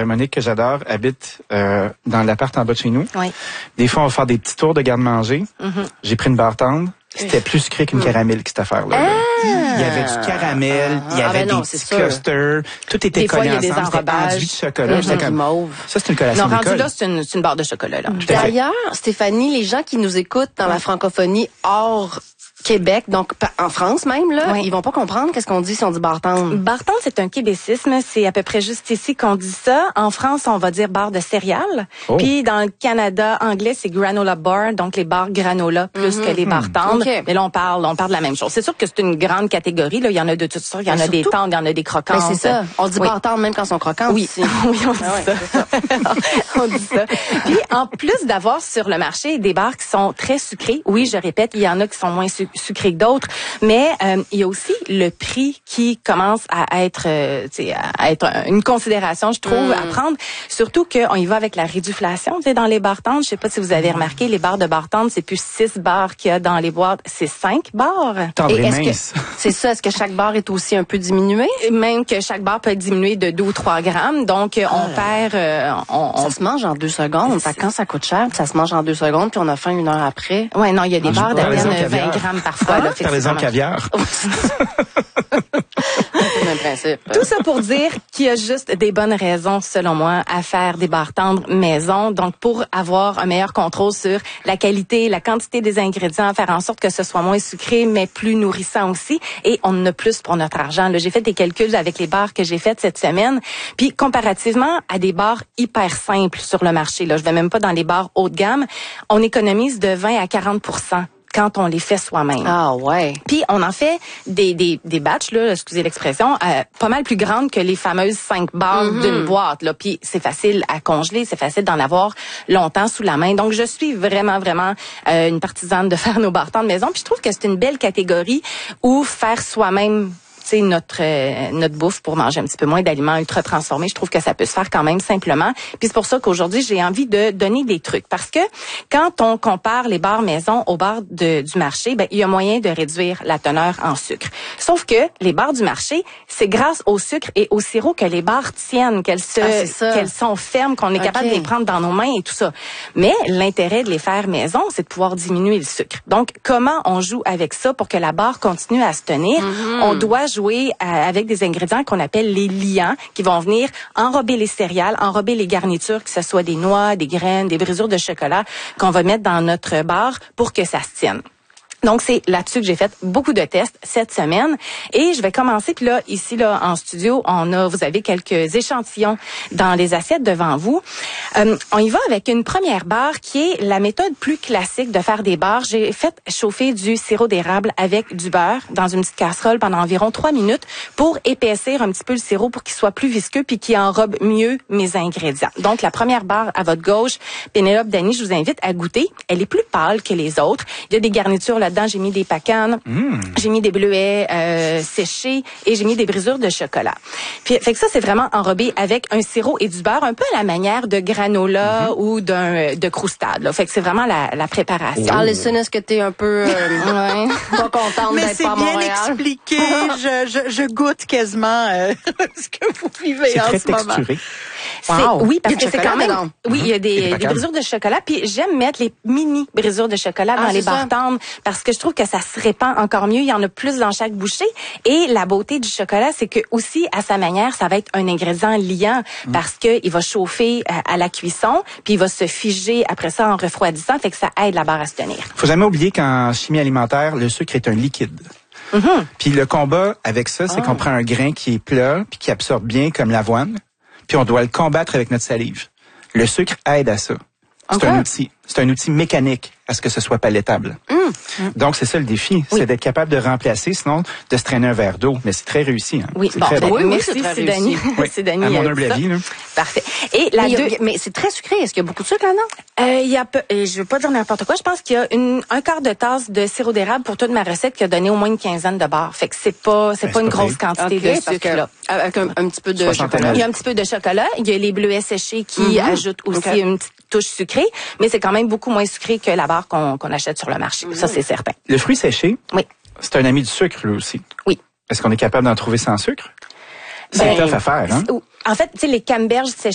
Monique, que j'adore, habite dans l'appart en bas de chez nous. Oui. Des fois, on va faire des petits tours de garde-manger. J'ai pris une barre tendre. C'était plus sucré qu'une caramel, cette affaire-là. Là. Il y avait du caramel, il y avait des petits clusters. Tout était collé ensemble. C'était enduit de chocolat. C'était comme mauve. Ça, c'est une collation d'école. Non, rendu là, c'est une barre de chocolat. Là. D'ailleurs, Stéphanie, les gens qui nous écoutent dans la francophonie hors Québec, donc en France même, là, ils vont pas comprendre qu'est-ce qu'on dit si on dit barre tendre. Barre tendre, c'est un québécisme. C'est à peu près juste ici qu'on dit ça. En France, on va dire barre de céréales. Puis dans le Canada anglais, c'est granola bar, donc les barres granola plus que les barres tendres. Mais là, on parle de la même chose. C'est sûr que c'est une grande catégorie. Là, il y en a de toutes sortes. Il y en a des tendres, il y en a des croquantes. Mais c'est ça. On dit barre tendre même quand ils sont croquantes. Oui, oui, on dit ça. On dit ça. Puis en plus d'avoir sur le marché des barres qui sont très sucrées, oui, je répète, il y en a qui sont moins sucré que d'autres, mais il y a aussi le prix qui commence à être une considération, je trouve, à prendre. Surtout qu'on y va avec la réduflation, dans les barres tendres. Je sais pas si vous avez remarqué, les barres de barres tendres, c'est plus 6 barres qu'il y a dans les boîtes, c'est 5 barres. Et est-ce que c'est ça, est-ce que chaque barre est aussi un peu diminuée? Même que chaque barre peut être diminuée de 2 ou 3 grammes, donc on perd... Ça se mange en 2 secondes. Quand ça coûte cher, ça se mange en 2 secondes, puis on a faim 1 heure après. Ouais, non, il y a des barres d'à peine 20 grammes parfois. Parlez-en caviar. C'est le même principe. Tout ça pour dire qu'il y a juste des bonnes raisons, selon moi, à faire des barres tendres maison. Donc, pour avoir un meilleur contrôle sur la qualité, la quantité des ingrédients, faire en sorte que ce soit moins sucré, mais plus nourrissant aussi. Et on en a plus pour notre argent. Là, j'ai fait des calculs avec les barres que j'ai faites cette semaine. Puis, comparativement à des barres hyper simples sur le marché, là, je vais même pas dans les barres haut de gamme, on économise de 20 à 40%. Quand on les fait soi-même. Ah ouais. Puis on en fait des batchs là, excusez l'expression, pas mal plus grandes que les fameuses 5 barres d'une boîte là. Puis c'est facile à congeler, c'est facile d'en avoir longtemps sous la main. Donc je suis vraiment une partisane de faire nos barres tendres maison. Puis je trouve que c'est une belle catégorie où faire soi-même notre bouffe pour manger un petit peu moins d'aliments ultra transformés. Je trouve que ça peut se faire quand même simplement. Puis c'est pour ça qu'aujourd'hui, j'ai envie de donner des trucs. Parce que quand on compare les barres maison aux barres du marché, il y a moyen de réduire la teneur en sucre. Sauf que les barres du marché, c'est grâce au sucre et au sirop que les barres tiennent, qu'elles sont fermes, qu'on est capable de les prendre dans nos mains et tout ça. Mais l'intérêt de les faire maison, c'est de pouvoir diminuer le sucre. Donc, comment on joue avec ça pour que la barre continue à se tenir? On doit jouer avec des ingrédients qu'on appelle les liants, qui vont venir enrober les céréales, enrober les garnitures, que ce soit des noix, des graines, des brisures de chocolat, qu'on va mettre dans notre barre pour que ça se tienne. Donc, c'est là-dessus que j'ai fait beaucoup de tests cette semaine. Et je vais commencer, puis là, ici, là, en studio, vous avez quelques échantillons dans les assiettes devant vous. On y va avec une première barre qui est la méthode plus classique de faire des barres. J'ai fait chauffer du sirop d'érable avec du beurre dans une petite casserole pendant environ 3 minutes pour épaissir un petit peu le sirop pour qu'il soit plus visqueux puis qu'il enrobe mieux mes ingrédients. Donc, la première barre à votre gauche, Pénélope, Dany, je vous invite à goûter. Elle est plus pâle que les autres. Il y a des garnitures là-dedans, j'ai mis des pacanes, j'ai mis des bleuets séchés et j'ai mis des brisures de chocolat. Puis fait que ça, c'est vraiment enrobé avec un sirop et du beurre, un peu à la manière de granola ou de croustade. Là. Fait que c'est vraiment la préparation. Alison, est-ce que t'es un peu pas contente d'être pas à Montréal? Mais c'est bien expliqué. Je goûte quasiment ce que vous vivez en ce moment. Texturé. Wow. Oui, parce que c'est quand même... dedans. Oui, il y a des brisures de chocolat. Puis j'aime mettre les mini brisures de chocolat dans les barres tendres parce que je trouve que ça se répand encore mieux. Il y en a plus dans chaque bouchée. Et la beauté du chocolat, c'est que aussi, à sa manière, ça va être un ingrédient liant parce que il va chauffer à la cuisson puis il va se figer après ça en refroidissant. Fait que ça aide la barre à se tenir. Faut jamais oublier qu'en chimie alimentaire, le sucre est un liquide. Puis le combat avec ça, c'est qu'on prend un grain qui est plat puis qui absorbe bien comme l'avoine. Puis on doit le combattre avec notre salive. Le sucre aide à ça. C'est un outil. C'est un outil mécanique à ce que ce soit palaitable. Donc, c'est ça le défi. C'est d'être capable de remplacer, sinon de se traîner un verre d'eau. Mais c'est très réussi. Hein? Oui, c'est bon, très bon. merci, c'est Dany. C'est Dany. À mon humble avis. Parfait. Et mais c'est très sucré. Est-ce qu'il y a beaucoup de sucre là-dedans? Il y a je veux pas dire n'importe quoi. Je pense qu'il y a un quart de tasse de sirop d'érable pour toute ma recette qui a donné au moins une quinzaine de barres. Fait que c'est pas une grosse quantité de sucre là. Avec un petit peu de chocolat. Il y a un petit peu de chocolat. Il y a les bleuets séchés qui ajoutent aussi une petite touche sucrée, mais c'est quand même beaucoup moins sucré que la barre qu'on achète sur le marché. Ça, c'est certain. Le fruit séché, c'est un ami du sucre, lui aussi. Oui. Est-ce qu'on est capable d'en trouver sans sucre? C'est tough à faire, hein? En fait, tu sais, les camemberges séchées